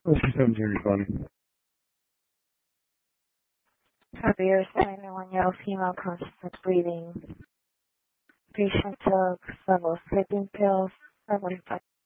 This is 1720. Javier, 71-year-old female, constant breathing. Patient took several sleeping pills, several